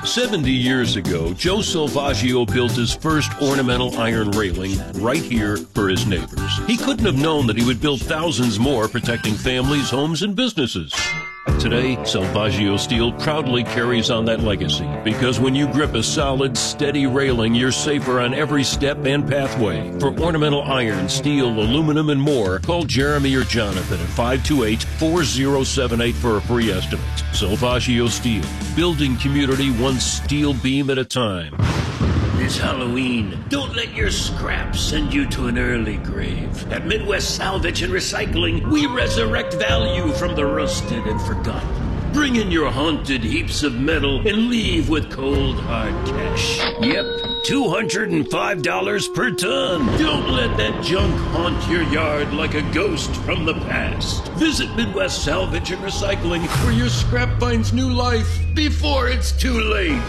70 years ago, Joe Salvaggio built his first ornamental iron railing right here for his neighbors. He couldn't have known that he would build thousands more protecting families, homes, and businesses. Today, Salvaggio Steel proudly carries on that legacy because when you grip a solid, steady railing, you're safer on every step and pathway. For ornamental iron, steel, aluminum, and more, call Jeremy or Jonathan at 528-4078 for a free estimate. Salvaggio Steel, building community one steel beam at a time. This Halloween, don't let your scraps send you to an early grave. At Midwest Salvage and Recycling, we resurrect value from the rusted and forgotten. Bring in your haunted heaps of metal and leave with cold, hard cash. Yep, $205 per ton. Don't let that junk haunt your yard like a ghost from the past. Visit Midwest Salvage and Recycling, where your scrap finds new life before it's too late.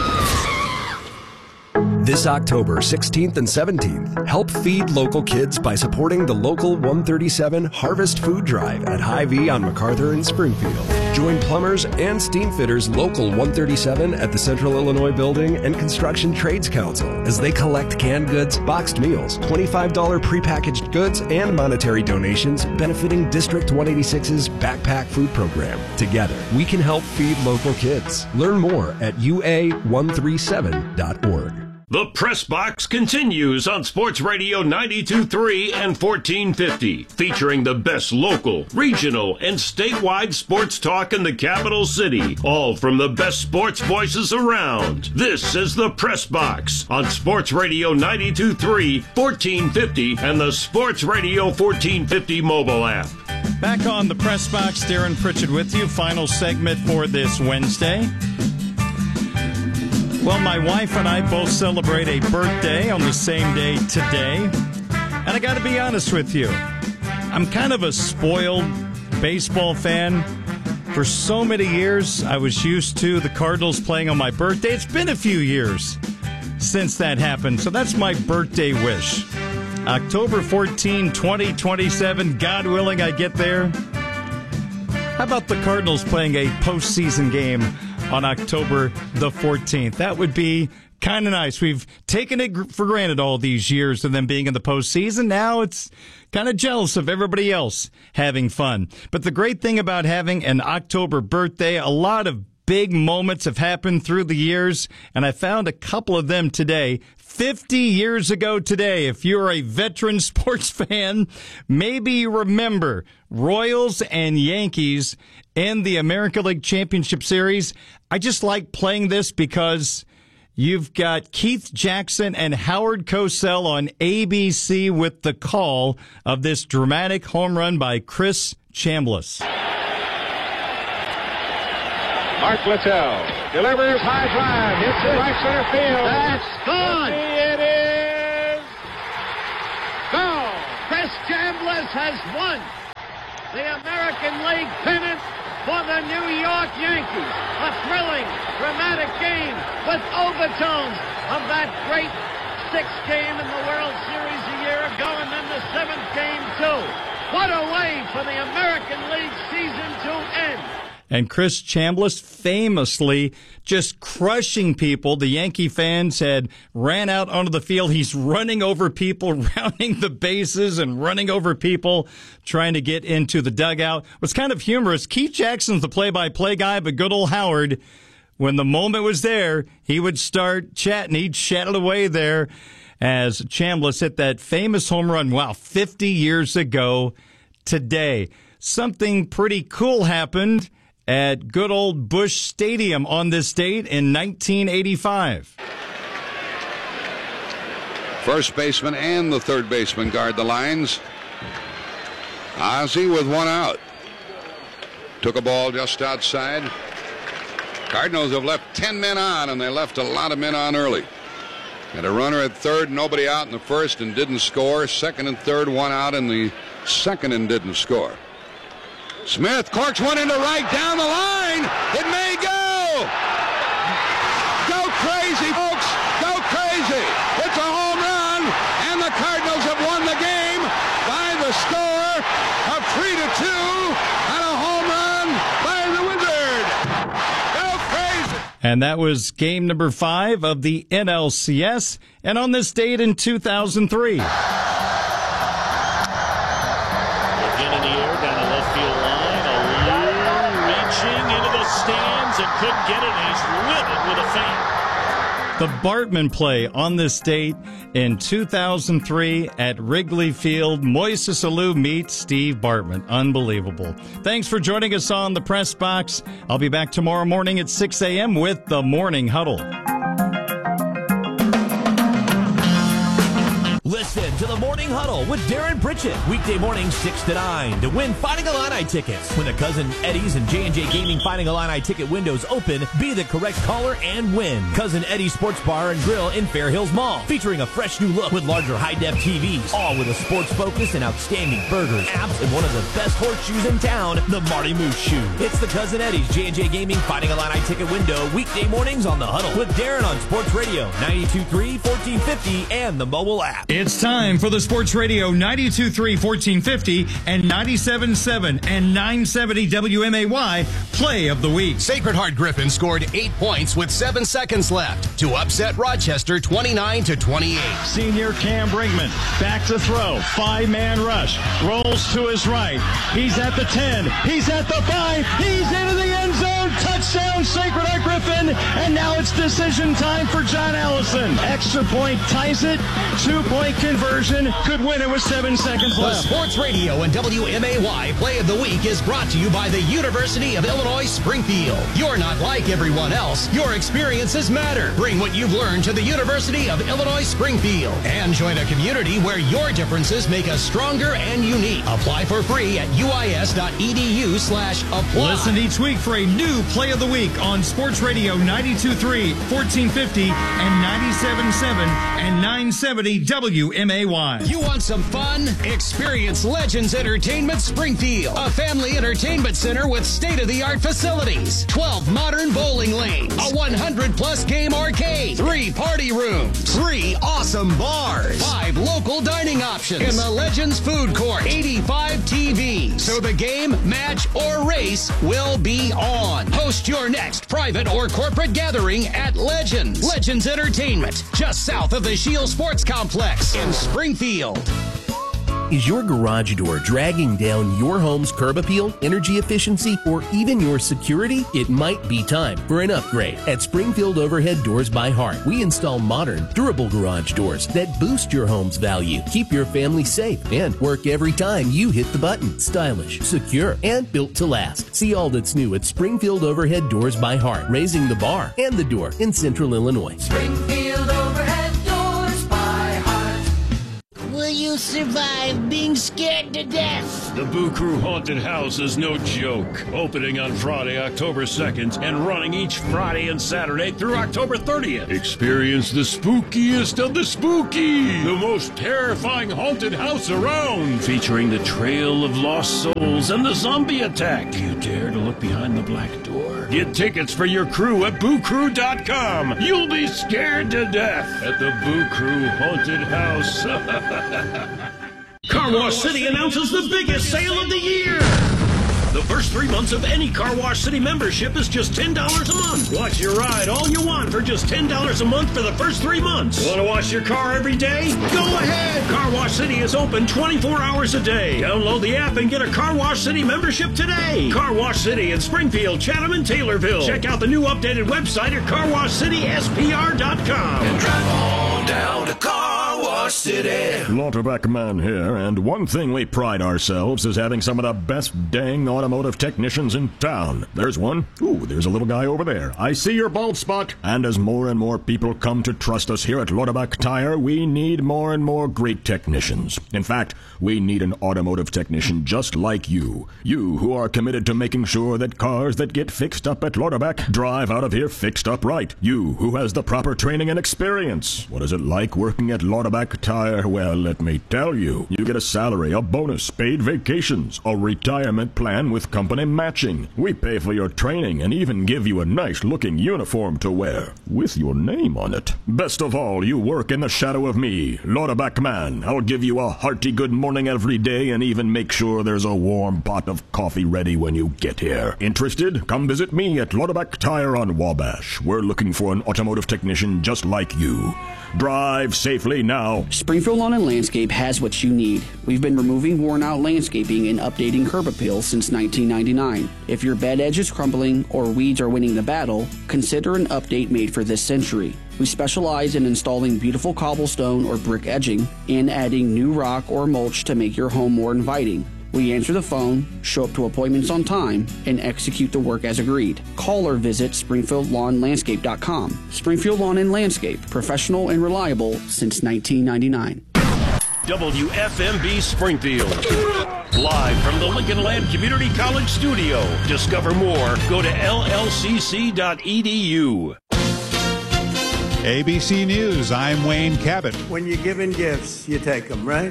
This October 16th and 17th, help feed local kids by supporting the Local 137 Harvest Food Drive at Hy-Vee on MacArthur in Springfield. Join plumbers and steam fitters Local 137 at the Central Illinois Building and Construction Trades Council as they collect canned goods, boxed meals, $25 prepackaged goods, and monetary donations benefiting District 186's Backpack Food Program. Together, we can help feed local kids. Learn more at ua137.org. The Press Box continues on Sports Radio 92.3 and 1450, featuring the best local, regional, and statewide sports talk in the capital city, all from the best sports voices around. This is the Press Box on Sports Radio 92.3, 1450, and the Sports Radio 1450 mobile app. Back on the Press Box, Darren Pritchett with you. Final segment for this Wednesday. Well, my wife and I both celebrate a birthday on the same day today. And I got to be honest with you, I'm kind of a spoiled baseball fan. For so many years, I was used to the Cardinals playing on my birthday. It's been a few years since that happened, so that's my birthday wish. October 14, 2027, God willing, I get there. How about the Cardinals playing a postseason game on October the 14th? That would be kind of nice. We've taken it for granted all these years of them being in the postseason. Now it's kind of jealous of everybody else having fun. But the great thing about having an October birthday, a lot of big moments have happened through the years, and I found a couple of them today. 50 years ago today, if you're a veteran sports fan, maybe you remember Royals and Yankees in the American League Championship Series. I just like playing this because you've got Keith Jackson and Howard Cosell on ABC with the call of this dramatic home run by Chris Chambliss. Mark Littell delivers high drive, hits it right center field. That's gone. It is gone. Chris Chambliss has won the American League pennant for the New York Yankees. A thrilling, dramatic game with overtones of that great sixth game in the World Series a year ago, and then the seventh game too. What a way for the American League season to end. And Chris Chambliss famously just crushing people. The Yankee fans had ran out onto the field. He's running over people, rounding the bases and running over people, trying to get into the dugout. What's kind of humorous, Keith Jackson's the play-by-play guy, but good old Howard, when the moment was there, he would start chatting. He'd chat it away there as Chambliss hit that famous home run. Wow, 50 years ago today. Something pretty cool happened at good old Busch Stadium on this date in 1985. First baseman and the third baseman guard the lines. Ozzie with one out. Took a ball just outside. Cardinals have left 10 men on, and they left a lot of men on early. Had a runner at third, nobody out in the first and didn't score. Second and third, one out in the second and didn't score. Smith corks one into right down the line. It may go. Go crazy, folks. Go crazy. It's a home run, and the Cardinals have won the game by the score of 3-2 and a home run by the Wizard. Go crazy. And that was game number 5 of the NLCS. And on this date in 2003. Again in the air, down the left field line. A reaching into the stands and couldn't get it. And he's livid with a fan. The Bartman play on this date in 2003 at Wrigley Field. Moises Alou meets Steve Bartman. Unbelievable. Thanks for joining us on the Press Box. I'll be back tomorrow morning at 6 a.m. with the Morning Huddle. Listen to the Morning Huddle with Darren Pritchett. Weekday mornings 6 to 9 to win Fighting Illini tickets. When the Cousin Eddie's and J&J Gaming Fighting Illini ticket windows open, be the correct caller and win. Cousin Eddie's Sports Bar and Grill in Fair Hills Mall. Featuring a fresh new look with larger high-def TVs. All with a sports focus and outstanding burgers, apps, and one of the best horseshoes in town, the Marty Moose Shoe. It's the Cousin Eddie's J&J Gaming Fighting Illini ticket window. Weekday mornings on the Huddle with Darren on Sports Radio 92.3, 1450, and the mobile app. It's time for the Sports Radio 92.3, 1450 and 97.7 and 970 WMAY Play of the Week. Sacred Heart Griffin scored 8 points with 7 seconds left to upset Rochester 29-28. Senior Cam Brinkman back to throw. 5-man rush. Rolls to his right. He's at the 10. He's at the 5. He's into the end zone. Touchdown, Sacred Heart Griffin. And now it's decision time for John Allison. Extra point ties it. 2-point conversion. Could win it with 7 seconds left. The Sports Radio and WMAY Play of the Week is brought to you by the University of Illinois Springfield. You're not like everyone else. Your experiences matter. Bring what you've learned to the University of Illinois Springfield and join a community where your differences make us stronger and unique. Apply for free at uis.edu/apply. Listen each week for a new Play of the Week on Sports Radio 92.3, 1450 and 97.7 and 970 WMAY. You want some fun? Experience Legends Entertainment Springfield, a family entertainment center with state-of-the-art facilities, 12 modern bowling lanes, a 100-plus game arcade, 3 party rooms, 3 awesome bars, 5 local dining options, in the Legends Food Court, 85 TVs. So the game, match, or race will be on. Host your next private or corporate gathering at Legends. Legends Entertainment, just south of the Shield Sports Complex in Springfield. Is your garage door dragging down your home's curb appeal, energy efficiency, or even your security? It might be time for an upgrade. At Springfield Overhead Doors by Hart, we install modern, durable garage doors that boost your home's value, keep your family safe, and work every time you hit the button. Stylish, secure, and built to last. See all that's new at Springfield Overhead Doors by Hart, raising the bar and the door in Central Illinois. Springfield Overhead Doors by Hart. Will you survive being scared to death? The Boo Crew Haunted House is no joke. Opening on Friday, October 2nd, and running each Friday and Saturday through October 30th. Experience the spookiest of the spooky. The most terrifying haunted house around. Featuring the Trail of Lost Souls and the Zombie Attack. Do you dare to look behind the black door? Get tickets for your crew at BooCrew.com. You'll be scared to death at the Boo Crew Haunted House. Car Wash City announces the biggest sale of the year. The first 3 months of any Car Wash City membership is just $10 a month. Watch your ride all you want for just $10 a month for the first 3 months. Want to wash your car every day? Go ahead. Car Wash City is open 24 hours a day. Download the app and get a Car Wash City membership today. Car Wash City in Springfield, Chatham, and Taylorville. Check out the new updated website at carwashcityspr.com. And drive on down to Car Wash City. Lauterbach Man here, and one thing we pride ourselves is having some of the best dang automotive technicians in town. There's one. Ooh, there's a little guy over there. I see your bald spot. And as more and more people come to trust us here at Lauterbach Tire, we need more and more great technicians. In fact, we need an automotive technician just like you. You who are committed to making sure that cars that get fixed up at Lauterbach drive out of here fixed up right. You who has the proper training and experience. What is it like working at Lauterbach Lodaback Tire, well, let me tell you. You get a salary, a bonus, paid vacations, a retirement plan with company matching. We pay for your training and even give you a nice-looking uniform to wear with your name on it. Best of all, you work in the shadow of me, Lodaback Man. I'll give you a hearty good morning every day and even make sure there's a warm pot of coffee ready when you get here. Interested? Come visit me at Lodaback Tire on Wabash. We're looking for an automotive technician just like you. Drive safely now. Springfield Lawn and Landscape has what you need. We've been removing worn-out landscaping and updating curb appeals since 1999. If your bed edge is crumbling or weeds are winning the battle, consider an update made for this century. We specialize in installing beautiful cobblestone or brick edging and adding new rock or mulch to make your home more inviting. We answer the phone, show up to appointments on time, and execute the work as agreed. Call or visit SpringfieldLawnLandscape.com. Springfield Lawn and Landscape, professional and reliable since 1999. WFMB Springfield. Live from the Lincoln Land Community College studio. Discover more. Go to llcc.edu. ABC News, I'm Wayne Cabot. When you're given gifts, you take them, right?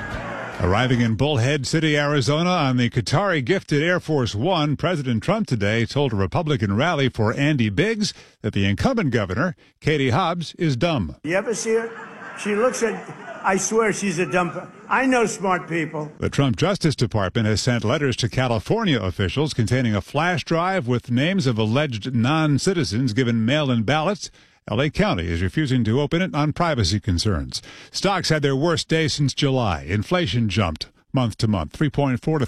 Arriving in Bullhead City, Arizona on the Qatari gifted Air Force One, President Trump today told a Republican rally for Andy Biggs that the incumbent governor, Katie Hobbs, is dumb. You ever see her? She looks at, I swear she's a dumb. I know smart people. The Trump Justice Department has sent letters to California officials containing a flash drive with names of alleged non-citizens given mail-in ballots. L.A. County is refusing to open it on privacy concerns. Stocks had their worst day since July. Inflation jumped month to month, 3.4 to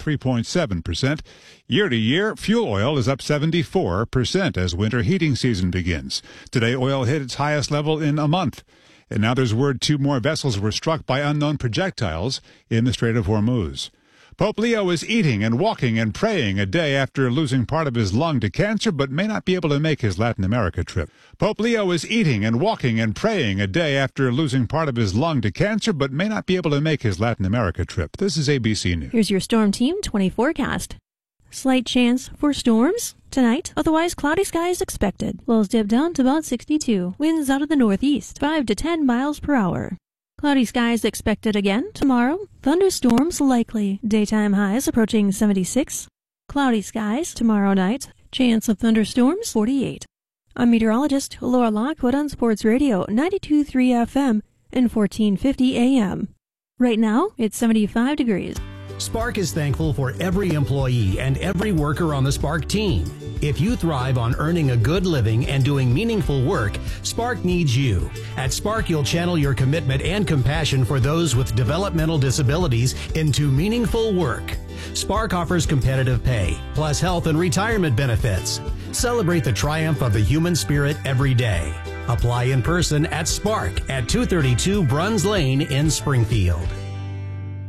3.7%. Year to year, fuel oil is up 74% as winter heating season begins. Today, oil hit its highest level in a month. And now there's word 2 more vessels were struck by unknown projectiles in the Strait of Hormuz. Pope Leo is eating and walking and praying a day after losing part of his lung to cancer, but may not be able to make his Latin America trip. Pope Leo is eating and walking and praying a day after losing part of his lung to cancer, but may not be able to make his Latin America trip. This is ABC News. Here's your Storm Team 20 forecast. Slight chance for storms tonight. Otherwise, cloudy skies expected. Lows dip down to about 62. Winds out of the northeast, 5 to 10 miles per hour. Cloudy skies expected again tomorrow. Thunderstorms likely. Daytime highs approaching 76. Cloudy skies tomorrow night. Chance of thunderstorms 48. I'm meteorologist Laura Lockwood on Sports Radio 92.3 FM and 1450 AM. Right now, it's 75 degrees. Spark is thankful for every employee and every worker on the Spark team. If you thrive on earning a good living and doing meaningful work, Spark needs you. At Spark, you'll channel your commitment and compassion for those with developmental disabilities into meaningful work. Spark offers competitive pay, plus health and retirement benefits. Celebrate the triumph of the human spirit every day. Apply in person at Spark at 232 Bruns Lane in Springfield.